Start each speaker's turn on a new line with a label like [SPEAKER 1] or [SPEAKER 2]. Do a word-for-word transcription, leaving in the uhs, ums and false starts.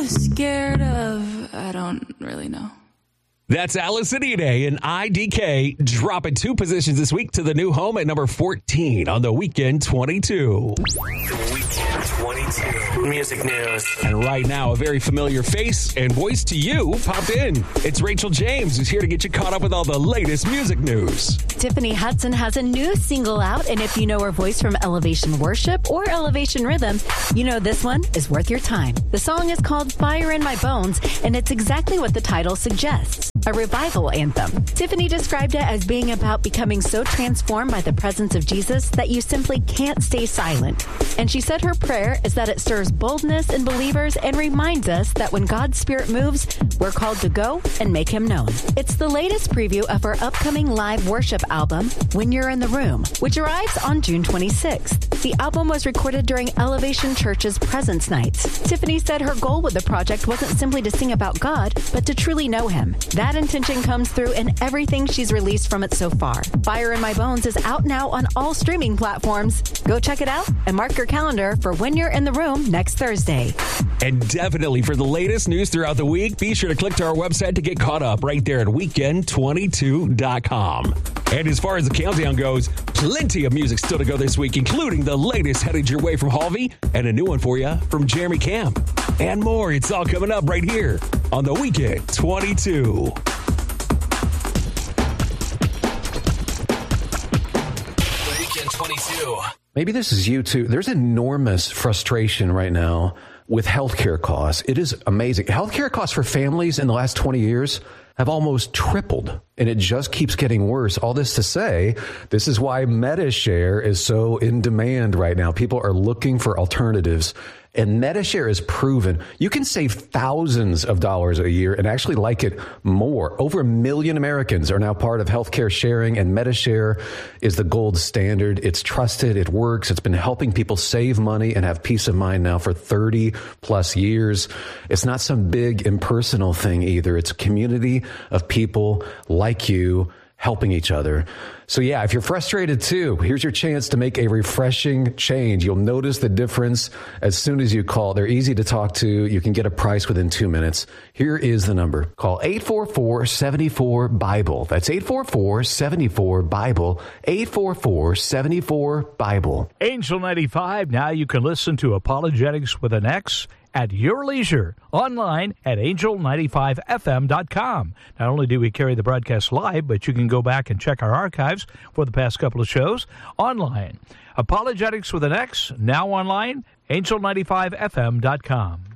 [SPEAKER 1] scared of, I don't really know.
[SPEAKER 2] That's Allison Ide and I D K dropping two positions this week to the new home at number fourteen on the Weekend twenty-two.
[SPEAKER 3] The Weekend twenty-two Music News.
[SPEAKER 2] And right now, a very familiar face and voice to you popped in. It's Rachel James, who's here to get you caught up with all the latest music news.
[SPEAKER 4] Tiffany Hudson has a new single out, and if you know her voice from Elevation Worship or Elevation Rhythm, you know this one is worth your time. The song is called Fire in My Bones, and it's exactly what the title suggests. A revival anthem. Tiffany described it as being about becoming so transformed by the presence of Jesus that you simply can't stay silent. And she said her prayer is that it stirs boldness in believers and reminds us that when God's Spirit moves, we're called to go and make Him known. It's the latest preview of her upcoming live worship album, When You're in the Room, which arrives on June twenty-sixth. The album was recorded during Elevation Church's Presence Nights. Tiffany said her goal with the project wasn't simply to sing about God, but to truly know Him. That intention comes through in everything she's released from it so far. Fire in My Bones is out now on all streaming platforms. Go check it out and mark your calendar for When You're in the Room next Thursday.
[SPEAKER 2] And definitely for the latest news throughout the week, be sure to click to our website to get caught up right there at weekend twenty-two dot com. And as far as the countdown goes, plenty of music still to go this week, including the latest headed your way from Halvey and a new one for you from Jeremy Camp. And more. It's all coming up right here on the Weekend twenty-two.
[SPEAKER 3] The Weekend twenty-two.
[SPEAKER 5] Maybe this is you too. There's enormous frustration right now with healthcare costs. It is amazing. Healthcare costs for families in the last twenty years have almost tripled, and it just keeps getting worse. All this to say, this is why MediShare is so in demand right now. People are looking for alternatives, and MediShare is proven you can save thousands of dollars a year and actually like it more. Over a million Americans are now part of healthcare sharing, and MediShare is the gold standard. It's trusted. It works. It's been helping people save money and have peace of mind now for thirty plus years. It's not some big impersonal thing either. It's a community of people like you helping each other. So yeah, if you're frustrated too, here's your chance to make a refreshing change. You'll notice the difference as soon as you call. They're easy to talk to. You can get a price within two minutes. Here is the number. Call eight four four, seven four, BIBLE. That's eight four four, seven four, BIBLE. eight four four, seven four, BIBLE.
[SPEAKER 6] Angel ninety-five, now you can listen to Apologetics with an X at your leisure, online at angel ninety-five f m dot com. Not only do we carry the broadcast live, but you can go back and check our archives for the past couple of shows online. Apologetics with an X, now online, angel ninety-five f m dot com.